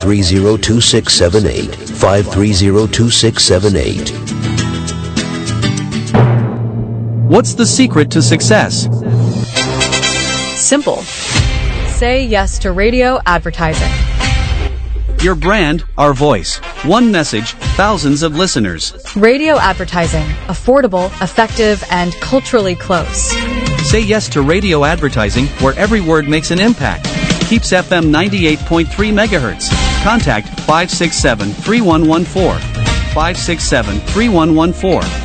530-2678. 530-2678. What's the secret to success? Simple. Say yes to radio advertising. Your brand, our voice. One message, thousands of listeners. Radio advertising. Affordable, effective, and culturally close. Say yes to radio advertising where every word makes an impact. Keeps FM 98.3 megahertz. Contact 567-3114. 567-3114.